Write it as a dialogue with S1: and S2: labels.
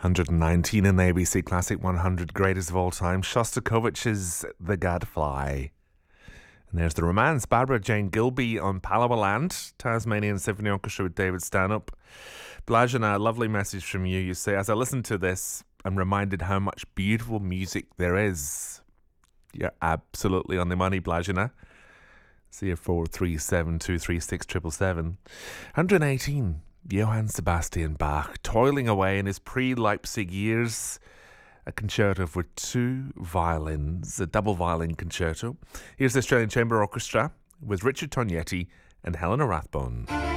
S1: 119 in the ABC Classic 100 Greatest of All Time. Shostakovich's The Gadfly. And there's The Romance, Barbara Jane Gilby on Palawa Land, Tasmanian Symphony Orchestra with David Stanhope. Blajana, a lovely message from you. You say, as I listen to this, I'm reminded how much beautiful music there is. You're absolutely on the money, Blajana. 0437 236 777. 118. Johann Sebastian Bach, toiling away in his pre-Leipzig years, a concerto for two violins, a double violin concerto. Here's the Australian Chamber Orchestra with Richard Tognetti and Helena Rathbone.